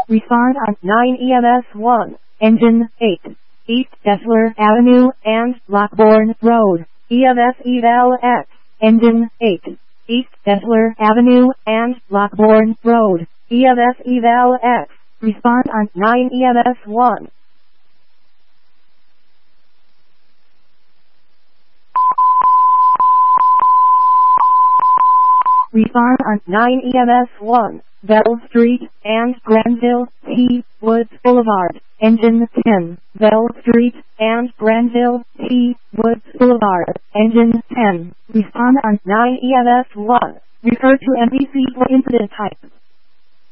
Respond on 9 EMS 1. Engine 8. East Kessler Avenue and Lockbourne Road. EMS Eval X. Engine 8. East Kessler Avenue and Lockbourne Road. EMS Eval X. Respond on 9 EMS 1. Respond on 9 EMS 1. Bell Street and Granville T. Woods Boulevard. Engine 10. Bell Street and Granville T. Woods Boulevard. Engine 10. Respond on 9 EMS 1. Refer to NBC for incident type.